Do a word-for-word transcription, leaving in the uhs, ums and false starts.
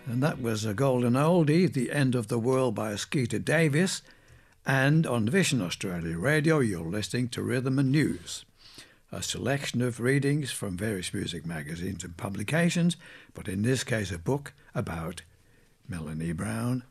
And that was a golden oldie, The End of the World by Skeeter Davis. And on Vision Australia Radio, you're listening to Rhythm and News, a selection of readings from various music magazines and publications, but in this case a book about Melanie Brown